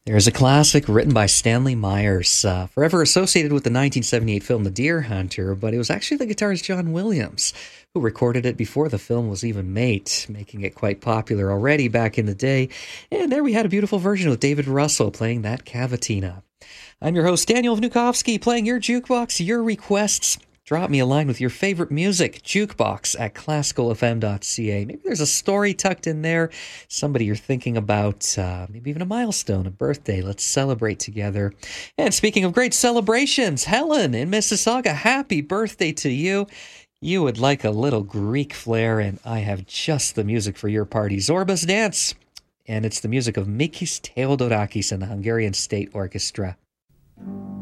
There's a classic written by Stanley Myers, forever associated with the 1978 film The Deer Hunter, but it was actually the guitarist John Williams who recorded it before the film was even made, making it quite popular already back in the day. And there we had a beautiful version with David Russell playing that cavatina. I'm your host, Daniel Vnukovsky, playing your jukebox, your requests. Drop me a line with your favorite music, jukebox at classicalfm.ca. Maybe there's a story tucked in there, somebody you're thinking about, maybe even a milestone, a birthday. Let's celebrate together. And speaking of great celebrations, Helen in Mississauga, happy birthday to you. You would like a little Greek flair, and I have just the music for your party, Zorba's Dance. And it's the music of Mikis Theodorakis and the Hungarian State Orchestra.